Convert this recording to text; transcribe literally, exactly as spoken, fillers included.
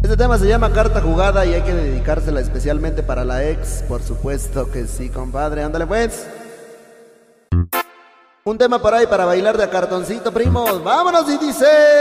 Este tema se llama Carta Jugada y hay que dedicársela especialmente para la ex, por supuesto que sí, compadre. Ándale pues. Un tema por ahí para bailar de a cartoncito, primos. Vámonos y dice...